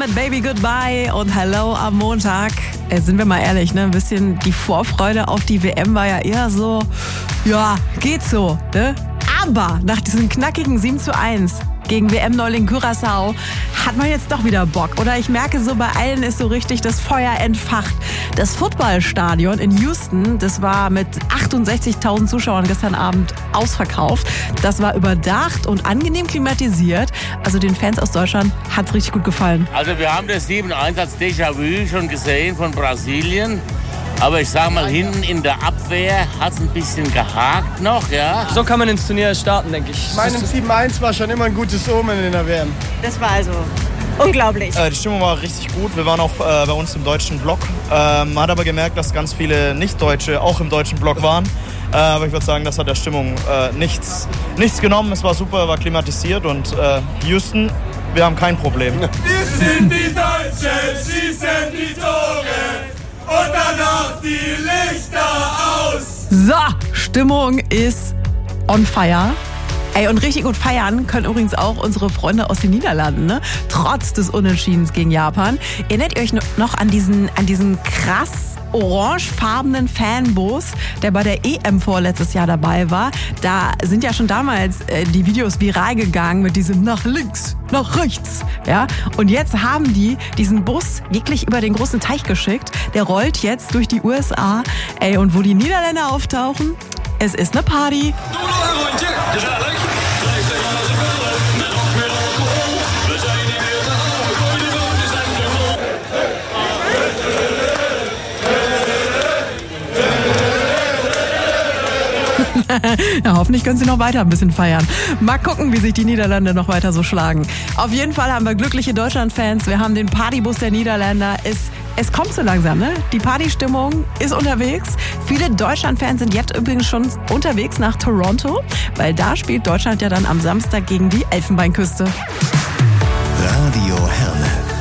mit Baby Goodbye und Hello am Montag. Sind wir mal ehrlich, ne? Ein bisschen die Vorfreude auf die WM war ja eher so, ja, geht so, ne? Aber nach diesem knackigen 7:1 gegen WM-Neuling Curaçao hat man jetzt doch wieder Bock. Oder ich merke so, bei allen ist so richtig das Feuer entfacht. Das Footballstadion in Houston, das war mit 68.000 Zuschauern gestern Abend ausverkauft. Das war überdacht und angenehm klimatisiert. Also den Fans aus Deutschland hat es richtig gut gefallen. Also wir haben das 7:1 als Déjà-vu schon gesehen von Brasilien. Aber ich sag mal, hinten in der Abwehr hat es ein bisschen gehakt noch, ja. So kann man ins Turnier starten, denke ich. Mein 7:1 war schon immer ein gutes Omen in der WM. Das war also unglaublich. Die Stimmung war richtig gut. Wir waren auch bei uns im deutschen Block. Man hat aber gemerkt, dass ganz viele Nicht-Deutsche auch im deutschen Block waren. Aber ich würde sagen, das hat der Stimmung nichts genommen. Es war super, war klimatisiert und Houston, wir haben kein Problem. Wir sind die Deutschen, schießen die Tore. Und danach die Lichter aus. So, Stimmung ist on fire. Ey, und richtig gut feiern können übrigens auch unsere Freunde aus den Niederlanden, ne? Trotz des Unentschiedens gegen Japan. Erinnert ihr euch noch an diesen krass orangefarbenen Fanbus, der bei der EM vorletztes Jahr dabei war? Da sind ja schon damals die Videos viral gegangen mit diesem nach links, nach rechts. Ja? Und jetzt haben die diesen Bus wirklich über den großen Teich geschickt. Der rollt jetzt durch die USA. Ey, und wo die Niederländer auftauchen, es ist eine Party. Ja, hoffentlich können sie noch weiter ein bisschen feiern. Mal gucken, wie sich die Niederländer noch weiter so schlagen. Auf jeden Fall haben wir glückliche Deutschland-Fans. Wir haben den Partybus der Niederländer. Es kommt so langsam, ne? Die Partystimmung ist unterwegs. Viele Deutschland-Fans sind jetzt übrigens schon unterwegs nach Toronto, weil da spielt Deutschland ja dann am Samstag gegen die Elfenbeinküste. Radio Herne.